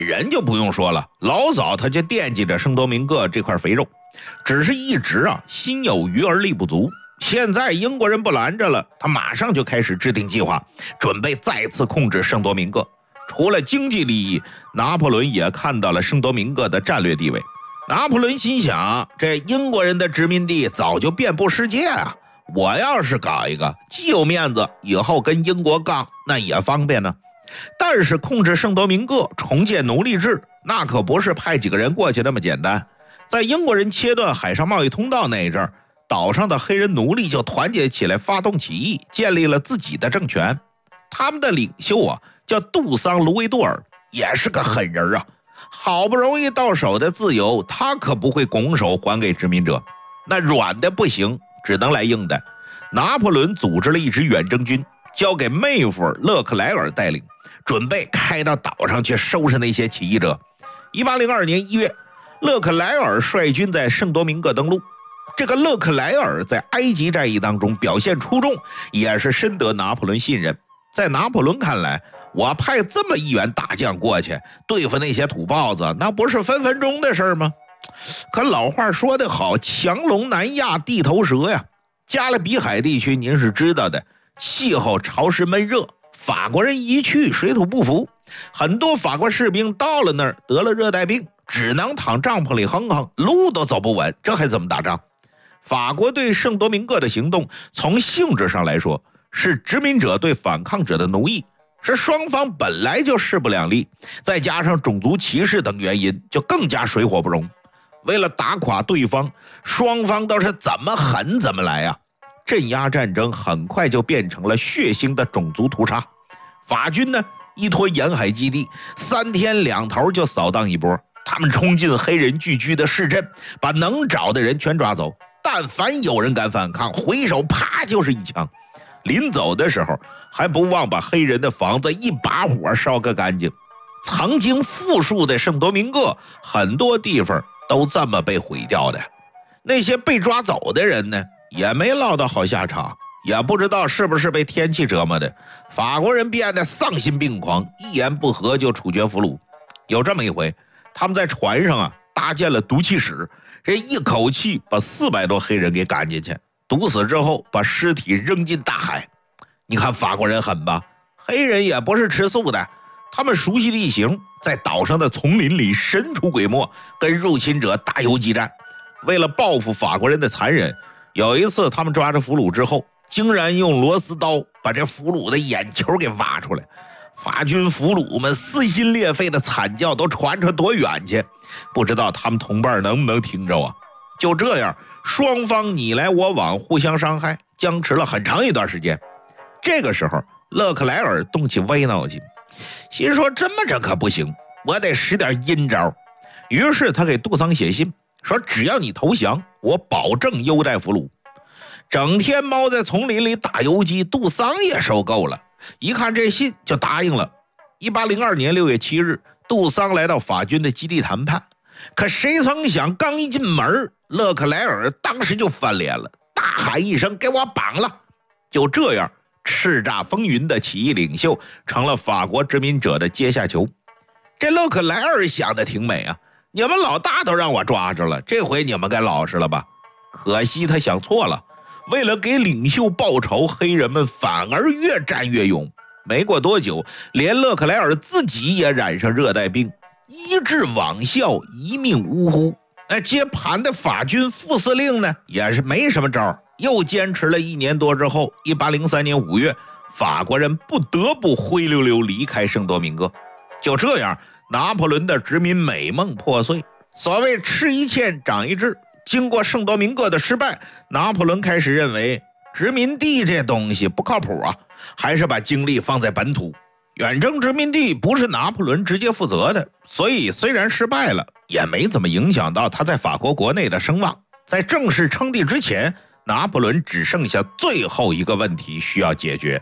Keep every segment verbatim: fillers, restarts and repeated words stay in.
人就不用说了，老早他就惦记着圣多明各这块肥肉，只是一直啊心有余而力不足。现在英国人不拦着了，他马上就开始制定计划，准备再次控制圣多明各。除了经济利益，拿破仑也看到了圣多明各的战略地位。拿破仑心想，这英国人的殖民地早就遍布世界啊，我要是搞一个，既有面子，以后跟英国杠那也方便呢。但是控制圣多明各，重建奴隶制，那可不是派几个人过去那么简单。在英国人切断海上贸易通道那一阵儿，岛上的黑人奴隶就团结起来发动起义，建立了自己的政权。他们的领袖啊叫杜桑·卢维多尔，也是个狠人啊。好不容易到手的自由，他可不会拱手还给殖民者。那软的不行，只能来硬的。拿破仑组织了一支远征军，交给妹夫勒克莱尔带领，准备开到岛上去收拾那些起义者。一八零二年一月，勒克莱尔率军在圣多明各登陆。这个勒克莱尔在埃及战役当中表现出众，也是深得拿破仑信任。在拿破仑看来，我派这么一员大将过去对付那些土包子，那不是分分钟的事吗？可老话说得好，强龙难压地头蛇呀。加勒比海地区您是知道的，气候潮湿闷热，法国人一去水土不服，很多法国士兵到了那儿得了热带病，只能躺帐篷里哼哼，路都走不稳，这还怎么打仗？法国对圣多明各的行动，从性质上来说是殖民者对反抗者的奴役，是双方本来就势不两立，再加上种族歧视等原因，就更加水火不容。为了打垮对方，双方都是怎么狠怎么来啊！镇压战争很快就变成了血腥的种族屠杀。法军呢，依托沿海基地，三天两头就扫荡一波。他们冲进黑人聚居的市镇，把能找的人全抓走。但凡有人敢反抗，回手啪就是一枪。临走的时候，还不忘把黑人的房子一把火烧个干净。曾经富庶的圣多明各，很多地方都这么被毁掉的。那些被抓走的人呢，也没落到好下场，也不知道是不是被天气折磨的。法国人变得丧心病狂，一言不合就处决俘虏。有这么一回，他们在船上啊搭建了毒气室，这一口气把四百多黑人给赶进去，毒死之后把尸体扔进大海。你看法国人狠吧？黑人也不是吃素的，他们熟悉地形，在岛上的丛林里神出鬼没，跟入侵者打游击战。为了报复法国人的残忍，有一次他们抓着俘虏之后，竟然用螺丝刀把这俘虏的眼球给挖出来。法军俘虏们撕心裂肺的惨叫都传出多远去，不知道他们同伴能不能听着啊？就这样，双方你来我往，互相伤害，僵持了很长一段时间。这个时候，勒克莱尔动起歪脑筋，心说这么着可不行，我得使点阴招。于是他给杜桑写信说，只要你投降，我保证优待俘虏。整天猫在丛林里打游击，杜桑也受够了，一看这信就答应了。一八零二年六月七日，杜桑来到法军的基地谈判，可谁曾想刚一进门，勒克莱尔当时就翻脸了，大喊一声，给我绑了。就这样，叱咤风云的起义领袖成了法国殖民者的阶下囚。这勒克莱尔想的挺美啊，你们老大都让我抓着了，这回你们该老实了吧？可惜他想错了，为了给领袖报仇，黑人们反而越战越勇。没过多久，连勒克莱尔自己也染上热带病，医治罔效，一命呜呼。那接盘的法军副司令呢，也是没什么招，又坚持了一年多之后，一八零三年五月，法国人不得不灰溜溜离开圣多明各。就这样，拿破仑的殖民美梦破碎。所谓吃一堑长一智，经过圣多明各的失败，拿破仑开始认为殖民地这东西不靠谱啊，还是把精力放在本土。远征殖民地不是拿破仑直接负责的，所以虽然失败了，也没怎么影响到他在法国国内的声望。在正式称帝之前，拿破仑只剩下最后一个问题需要解决。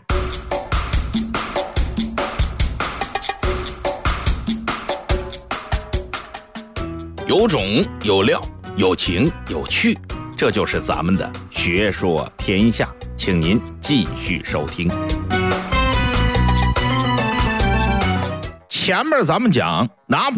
有种有料，有情有趣，这就是咱们的学说天下，请您继续收听。前面咱们讲拿破